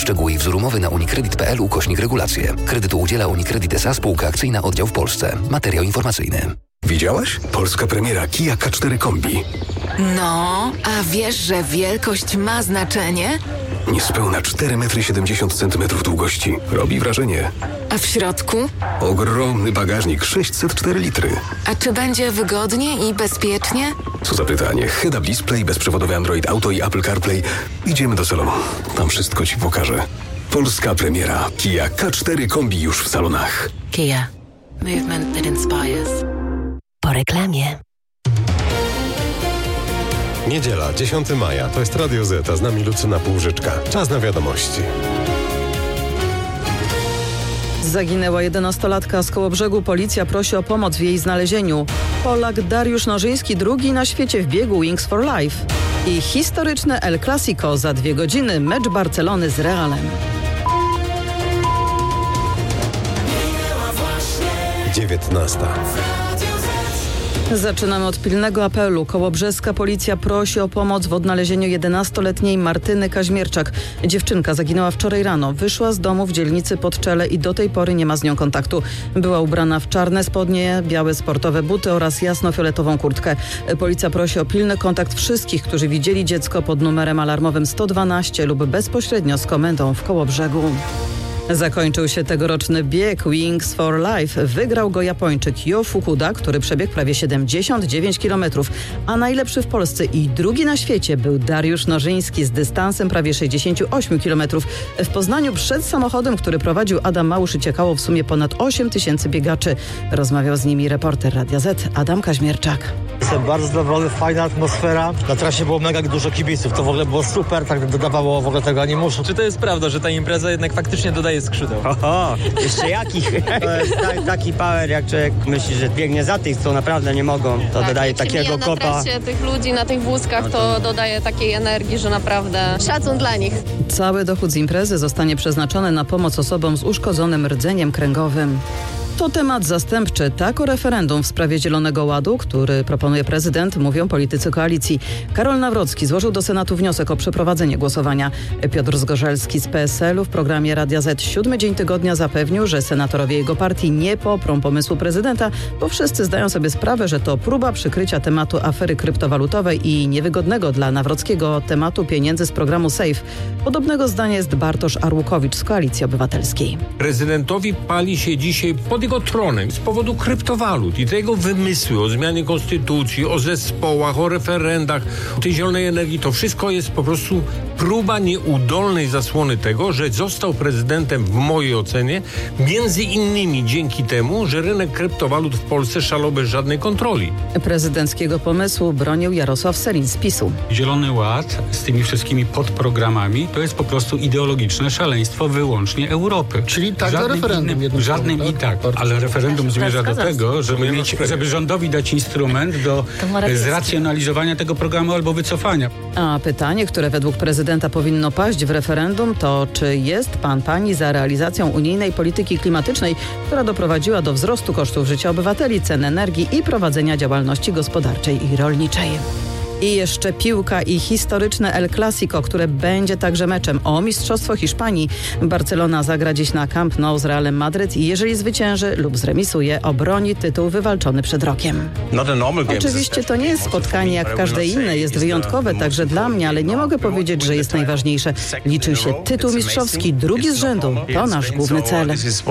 Szczegóły i wzór umowy na unicredit.pl/regulacje. Kredytu udziela Unicredit S.A. Spółka akcyjna, oddział w Polsce. Materiał informacyjny. Widziałaś? Polska premiera Kia K4 Kombi. No, a wiesz, że wielkość ma znaczenie? Niespełna 4,70 m długości. Robi wrażenie. A w środku? Ogromny bagażnik, 604 litry. A czy będzie wygodnie i bezpiecznie? Co za pytanie. Head-up display, bezprzewodowy Android Auto i Apple CarPlay. Idziemy do salonu. Tam wszystko Ci pokażę. Polska premiera Kia K4 Kombi już w salonach. Kia. Movement that inspires. Po reklamie. Niedziela, 10 maja. To jest Radio Z, a z nami Lucyna Półżyczka. Czas na wiadomości. Zaginęła 11-latka z Kołobrzegu. Policja prosi o pomoc w jej znalezieniu. Polak Dariusz Nożyński, drugi na świecie w biegu Wings for Life. I historyczne El Clasico za 2 godziny. Mecz Barcelony z Realem. 19. Zaczynamy od pilnego apelu. Kołobrzeska policja prosi o pomoc w odnalezieniu 11-letniej Martyny Kaźmierczak. Dziewczynka zaginęła wczoraj rano. Wyszła z domu w dzielnicy Podczele i do tej pory nie ma z nią kontaktu. Była ubrana w czarne spodnie, białe sportowe buty oraz jasno-fioletową kurtkę. Policja prosi o pilny kontakt wszystkich, którzy widzieli dziecko pod numerem alarmowym 112 lub bezpośrednio z komendą w Kołobrzegu. Zakończył się tegoroczny bieg Wings for Life. Wygrał go Japończyk Jo Fukuda, który przebiegł prawie 79 km, a najlepszy w Polsce i drugi na świecie był Dariusz Nożyński z dystansem prawie 68 km. W Poznaniu przed samochodem, który prowadził Adam Małusz, uciekało w sumie ponad 8 tysięcy biegaczy. Rozmawiał z nimi reporter Radia Z Adam Kaźmierczak. Jestem bardzo zadowolony, fajna atmosfera. Na trasie było mega dużo kibiców, to w ogóle było super, tak dodawało w ogóle tego animuszu. Czy to jest prawda, że ta impreza jednak faktycznie dodaje skrzydeł? Oho, jeszcze jakich? To jest taki power, jak człowiek myśli, że biegnie za tych, co naprawdę nie mogą. To tak, dodaje takiego kopa. Na trasie tych ludzi na tych wózkach to dodaje takiej energii, że naprawdę szacun dla nich. Cały dochód z imprezy zostanie przeznaczony na pomoc osobom z uszkodzonym rdzeniem kręgowym. To temat zastępczy. Tak o referendum w sprawie Zielonego Ładu, który proponuje prezydent, mówią politycy koalicji. Karol Nawrocki złożył do Senatu wniosek o przeprowadzenie głosowania. Piotr Zgorzelski z PSL-u w programie Radia Z 7 dzień tygodnia zapewnił, że senatorowie jego partii nie poprą pomysłu prezydenta, bo wszyscy zdają sobie sprawę, że to próba przykrycia tematu afery kryptowalutowej i niewygodnego dla Nawrockiego tematu pieniędzy z programu SAFE. Podobnego zdania jest Bartosz Arłukowicz z Koalicji Obywatelskiej. Prezydentowi pali się dzisiaj pod jego tronem z powodu kryptowalut i tego wymysły o zmianie konstytucji, o zespołach, o referendach, o tej zielonej energii. To wszystko jest po prostu próba nieudolnej zasłony tego, że został prezydentem w mojej ocenie między innymi dzięki temu, że rynek kryptowalut w Polsce szalał bez żadnej kontroli. Prezydenckiego pomysłu bronił Jarosław Sellin z PiS-u. Zielony Ład z tymi wszystkimi podprogramami to jest po prostu ideologiczne szaleństwo wyłącznie Europy. Czyli tak do referendum. Żadnym i tak. Ale referendum zmierza do tego, żeby rządowi dać instrument do zracjonalizowania tego programu albo wycofania. A pytanie, które według prezydenta powinno paść w referendum, to czy jest pani za realizacją unijnej polityki klimatycznej, która doprowadziła do wzrostu kosztów życia obywateli, cen energii i prowadzenia działalności gospodarczej i rolniczej. I jeszcze piłka i historyczne El Clasico, które będzie także meczem o Mistrzostwo Hiszpanii. Barcelona zagra dziś na Camp Nou z Realem Madryt i jeżeli zwycięży lub zremisuje, obroni tytuł wywalczony przed rokiem. Oczywiście to nie jest spotkanie jak każde inne, jest wyjątkowe także dla mnie, ale nie mogę powiedzieć, że jest najważniejsze. Liczył się tytuł mistrzowski, drugi z rzędu. To nasz główny cel.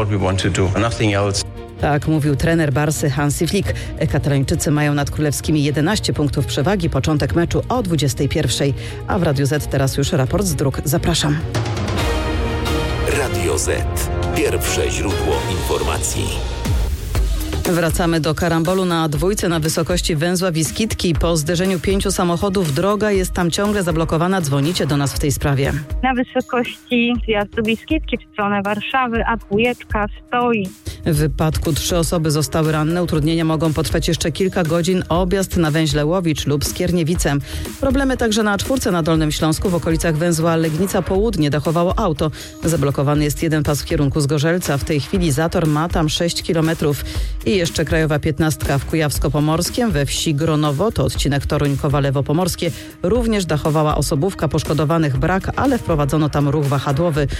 Tak mówił trener Barsy Hansi Flick. Katalończycy mają nad królewskimi 11 punktów przewagi. Początek meczu o 21:00. A w Radiu Z teraz już raport z dróg. Zapraszam. Radio Z. Pierwsze źródło informacji. Wracamy do karambolu na dwójce na wysokości węzła Wiskitki. Po zderzeniu 5 samochodów droga jest tam ciągle zablokowana. Dzwonicie do nas w tej sprawie. Na wysokości zjazdu Wiskitki w stronę Warszawy A2 stoi. W wypadku 3 osoby zostały ranne. Utrudnienia mogą potrwać jeszcze kilka godzin. Objazd na węźle Łowicz lub Skierniewicem. Problemy także na A4 na Dolnym Śląsku. W okolicach węzła Legnica Południe dachowało auto. Zablokowany jest jeden pas w kierunku Zgorzelca. W tej chwili zator ma tam 6 kilometrów. I jeszcze krajowa 15 w Kujawsko-Pomorskiem. We wsi Gronowo, to odcinek Toruń-Kowalewo-Pomorskie. Również dachowała osobówka, poszkodowanych brak, ale wprowadzono tam ruch wahadłowy.